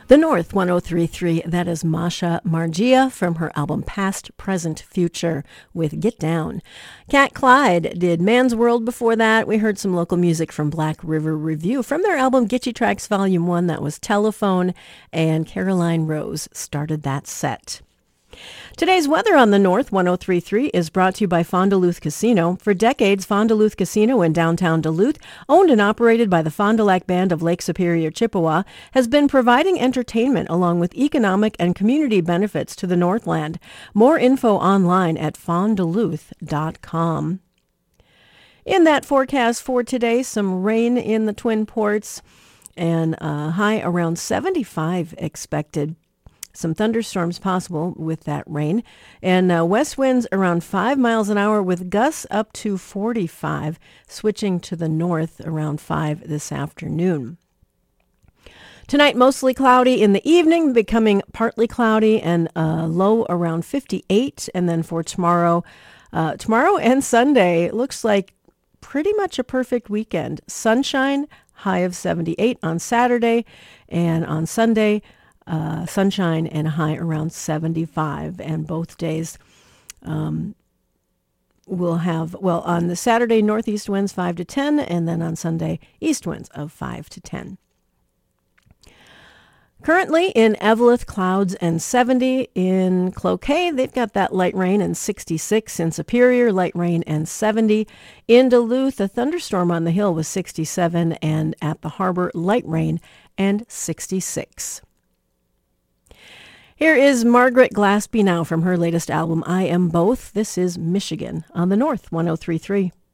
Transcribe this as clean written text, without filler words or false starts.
The North 1033, that is Masha Margia from her album Past, Present, Future with Get Down. Cat Clyde did Man's World before that. We heard some local music from Black River Review from their album Gitchy Tracks Volume 1, that was Telephone, and Caroline Rose started that set. Today's weather on the North 1033 is brought to you by Fond du Lac Casino. For decades, Fond du Lac Casino in downtown Duluth, owned and operated by the Fond du Lac Band of Lake Superior, Chippewa, has been providing entertainment along with economic and community benefits to the Northland. More info online at fondduluth.com. In that forecast for today, some rain in the Twin Ports and a high around 75 expected. Some thunderstorms possible with that rain, and west winds around 5 miles an hour with gusts up to 45, switching to the north around 5 this afternoon. Tonight, mostly cloudy in the evening, becoming partly cloudy and low around 58. And then for tomorrow and Sunday, it looks like pretty much a perfect weekend. Sunshine, high of 78 on Saturday, and on Sunday, sunshine and a high around 75, and both days we'll have, on the Saturday, northeast winds 5 to 10, and then on Sunday, east winds of 5 to 10. Currently in Eveleth, clouds and 70. In Cloquet, they've got that light rain and 66. In Superior, light rain and 70. In Duluth, a thunderstorm on the hill was 67, and at the harbor, light rain and 66. Here is Margaret Glaspie now from her latest album, I Am Both. This is Michigan on the North 1033.